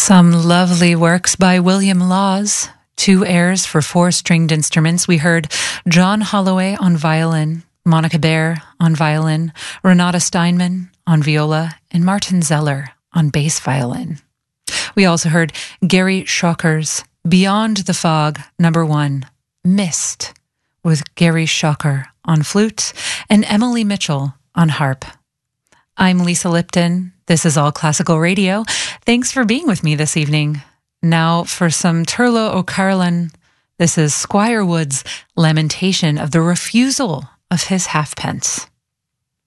Some lovely works by William Laws. 2 airs for 4 stringed instruments. We heard John Holloway on violin, Monica Baer on violin, Renata Steinman on viola, and Martin Zeller on bass violin. We also heard Gary Schocker's Beyond the Fog, number 1, Mist, with Gary Schocker on flute and Emily Mitchell on harp. I'm Lisa Lipton. This is All Classical Radio. Thanks for being with me this evening. Now for some Turlough O'Carolan. This is Squire Wood's lamentation of the refusal of his halfpence.